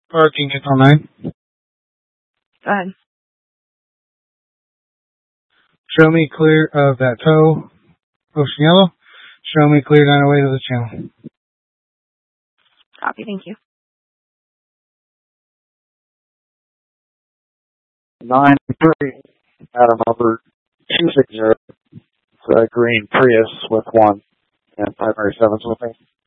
Parking is on 9. Go ahead. Show me clear of that tow. Ocean yellow. Show me clear down the way to the channel. Copy, thank you. 9-3, Adam over 260, green Prius with 1, and primary 7's with me.